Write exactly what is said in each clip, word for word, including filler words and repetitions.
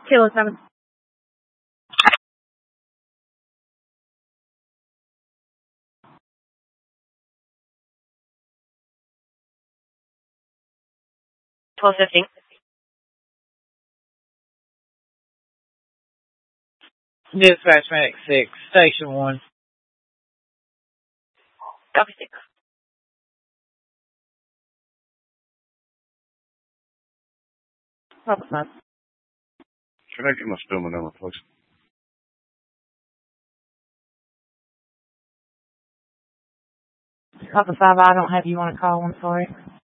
Kilo seven. twelve fifty. Dispatch Medic six, Station one. Copy six. Papa five. Can I get my Spillman number, please? Papa five, I don't have you on a call, I'm sorry.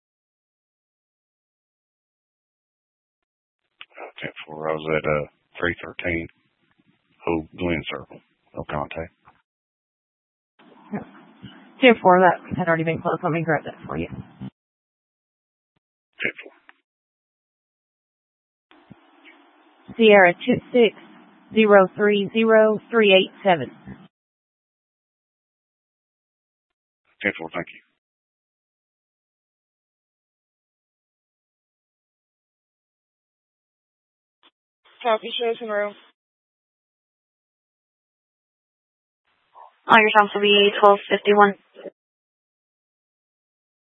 ten four, I was at uh, three thirteen, Hope Glen Circle. No contact. ten four, that had already been closed. Let me grab that for you. ten four. Sierra two six zero three zero three eight seven. ten four, thank you. Copy, shows in room. Oh, your sounds will be twelve fifty-one.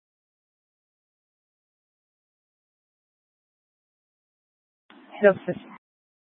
twelve fifty.